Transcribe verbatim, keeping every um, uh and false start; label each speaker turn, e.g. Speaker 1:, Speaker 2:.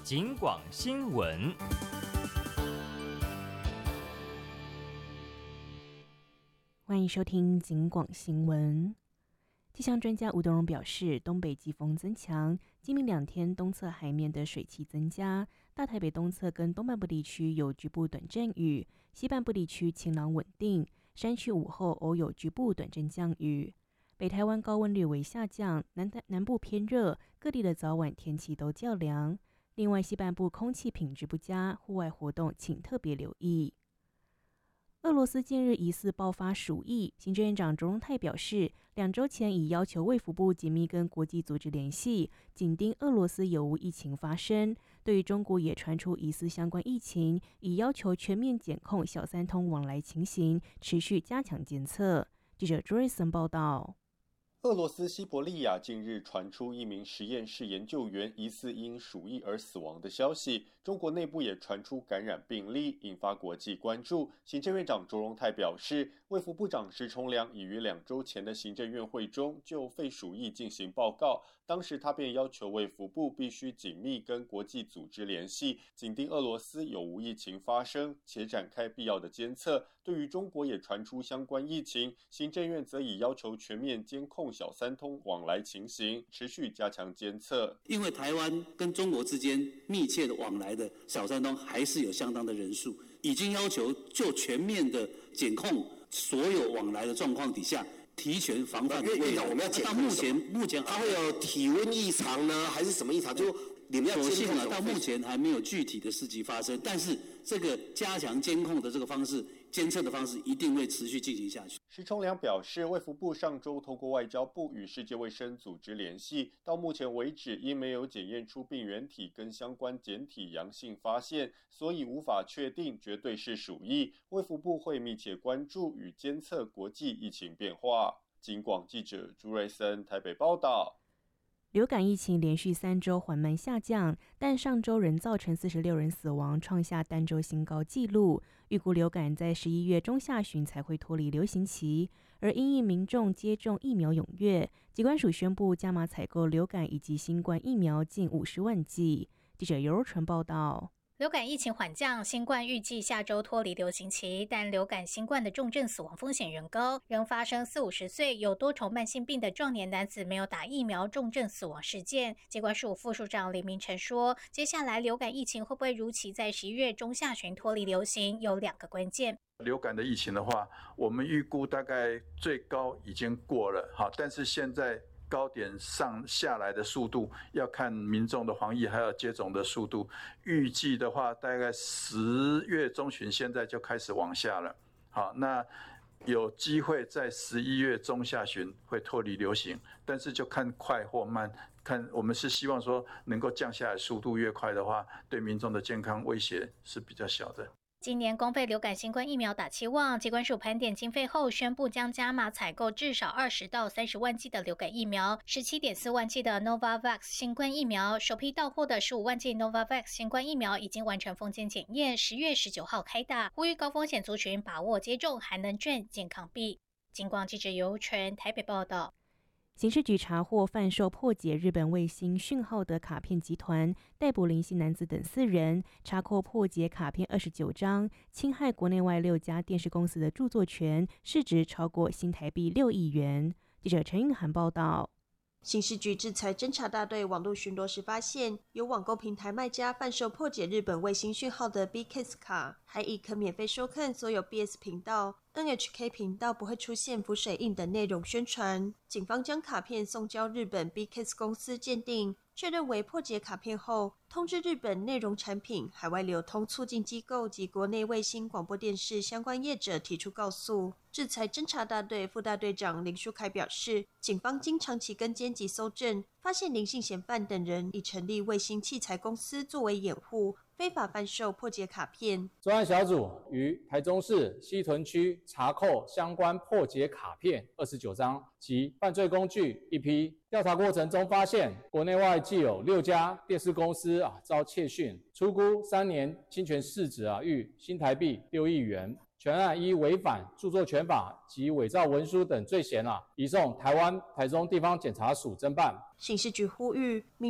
Speaker 1: 警广新闻。
Speaker 2: 欢迎收听警广新闻。气象专家吴德荣表示，东北季风增强，今明两天东侧海面的水汽增加，大台北东侧跟东半部地区有局部短阵雨，西半部地区晴朗稳定，山区午后偶有局部短阵降雨。北台湾高温略微下降，南台南部偏热，各地的早晚天气都较凉。另外，西半部空气品质不佳，户外活动请特别留意。俄罗斯近日疑似爆发鼠疫，行政院长卓荣泰表示，两周前已要求卫福部紧密跟国际组织联系，紧盯俄罗斯有无疫情发生。对于中国也传出疑似相关疫情，已要求全面检控小三通往来情形，持续加强监测。记者朱瑞森报道。
Speaker 3: 俄罗斯西伯利亚近日传出一名实验室研究员疑似因鼠疫而死亡的消息，中国内部也传出感染病例，引发国际关注。行政院长卓荣泰表示，卫福部长石崇良已于两周前的行政院会中就废鼠疫进行报告，当时他便要求卫福部必须紧密跟国际组织联系，紧盯俄罗斯有无疫情发生，且展开必要的监测。对于中国也传出相关疫情，行政院则已要求全面监控小三通往来情形，持续加强监测。
Speaker 4: 因为台湾跟中国之间密切的往来的小三通还是有相当的人数，已经要求就全面的检控所有往来的状况底下，提前防范的未来。
Speaker 5: 我们要检控
Speaker 4: 到目前，目前
Speaker 5: 它会有体温异常呢，还是什么异常？就你们要监控。
Speaker 4: 所幸啊，到目前还没有具体的事迹发生，但是这个加强监控的这个方式。监测的方式一定会持续进行下去。
Speaker 3: 石崇良表示，卫福部上周透过外交部与世界卫生组织联系，到目前为止因没有检验出病原体跟相关检体阳性发现，所以无法确定绝对是鼠疫。卫福部会密切关注与监测国际疫情变化。警广记者朱瑞森台北报道。
Speaker 2: 流感疫情连续三周缓慢下降，但上周仍造成四十六人死亡，创下单周新高纪录。预估流感在十一月中下旬才会脱离流行期，而因应民众接种疫苗踊跃，疾管署宣布加码采购流感以及新冠疫苗近五十万剂。记者尤柔纯报道。
Speaker 6: 流感疫情缓降，新冠预计下周脱离流行期，但流感新冠的重症死亡风险仍高，仍发生四五十岁有多重慢性病的壮年男子没有打疫苗重症死亡事件。疾管署副署长李明成说，接下来流感疫情会不会如期在十一月中下旬脱离流行，有两个关键。
Speaker 7: 流感的疫情的话，我们预估大概最高已经过了，好，但是现在高点上下来的速度要看民众的防疫还有接种的速度，预计的话大概十月中旬现在就开始往下了，好，那有机会在十一月中下旬会脱离流行，但是就看快或慢，看我们是希望说能够降下来，速度越快的话，对民众的健康威胁是比较小的。
Speaker 6: 今年公费流感新冠疫苗打期望，疾管署盘点经费后宣布将加码采购至少二十到三十万剂的流感疫苗，十七点四万剂的 Novavax 新冠疫苗，首批到货的十五万剂 Novavax 新冠疫苗已经完成封检检验，十月十九号开打，呼吁高风险族群把握接种，还能赚健康币。警广记者尤纯台北报道。
Speaker 2: 刑事局查获贩售破解日本卫星讯号的卡片集团，逮捕林姓男子等四人，查扣破解卡片二十九张，侵害国内外六家电视公司的著作权，市值超过新台币六亿元。记者陈韵涵报道。
Speaker 8: 刑事局制裁侦查大队网络巡逻时发现，有网购平台卖家贩售破解日本卫星讯号的 B K S 卡，还以可免费收看所有 B S 频道、N H K 频道不会出现浮水印等内容宣传。警方将卡片送交日本 B K S 公司鉴定，确认为破解卡片后，通知日本内容产品海外流通促进机构及国内卫星广播电视相关业者提出告诉。制裁侦查大队副大队长林书凯表示，警方经长期跟监及搜证，发现林姓嫌犯等人已成立卫星器材公司作为掩护，非法贩售破解卡片。
Speaker 9: 专案小组于台中市西屯区查扣相关破解卡片二十九张及犯罪工具一批。调查过程中发现，国内外计有六家电视公司啊遭窃讯，初估三年侵权市值啊逾新台币六亿元。全案依违反著作权法及伪造文书等罪嫌啊，移送台湾台中地方检察署侦办。
Speaker 8: 刑事局呼吁民